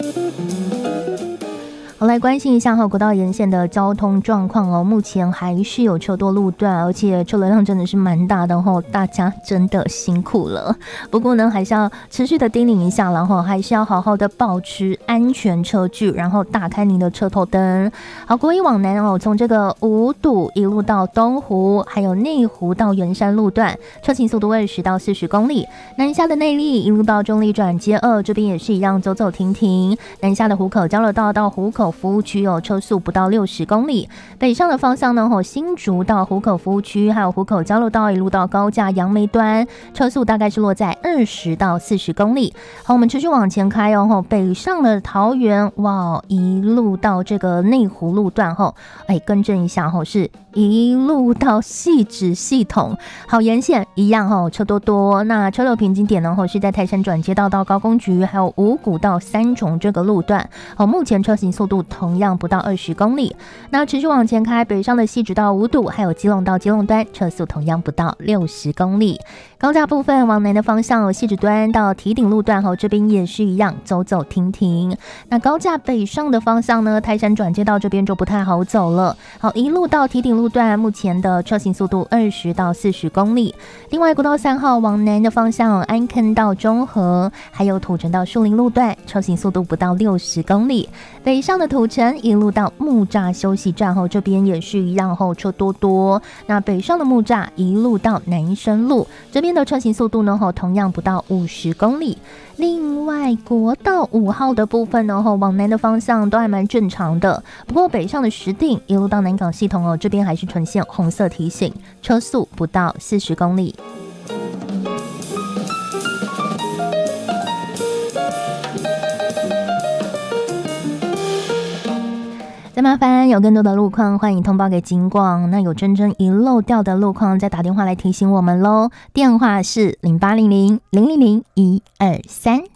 好，来关心一下国道沿线的交通状况哦。目前还是有车多路段，而且车流量真的是蛮大的哦，大家真的辛苦了。不过呢，还是要持续的叮咛一下，然后还是要好好的保持安全车距，然后打开您的车头灯。好，国一往南哦，从这个五堵一路到东湖，还有内湖到圆山路段，车行速度20到40公里。南下的内坜一路到中坜转接2，这边也是一样走走停停。南下的湖口交流道到湖口服务区车速不到60公里。北上的方向呢，新竹到湖口服务区，还有湖口交流道一路到高架杨梅端，车速大概是落在20到40公里。好，我们持续往前开北上的桃园，哇，一路到这个内湖路段更正一下是一路到汐止系统。好，沿线一样车多多。那车流瓶颈点呢是在泰山转接道到高工局，还有五股到三重这个路段。好，目前车行速度同样不到20公里。那持续往前开，北上的汐止到五堵，还有基隆到基隆端，车速同样不到60公里。高架部分往南的方向，汐止端到堤顶路段这边也是一样走走停停。那高架北上的方向呢，泰山转接道这边就不太好走了。好，一路到堤顶路段，目前的车行速度20到40公里。另外，国道3号往南的方向，安坑到中和，还有土城到树林路段，车行速度不到60公里。北上的土城一路到木栅休息站这边也是一样车多多。那北上的木栅一路到南深路，这边的车行速度呢同样不到50公里。另外，国道5号的部分呢往南的方向都还蛮正常的，不过北上的石碇一路到南港系统这边还是呈现红色提醒，车速不到40公里。再麻烦有更多的路况，欢迎通报给警广。那有真正遗漏掉的路况，再打电话来提醒我们咯。电话是0800 000 123。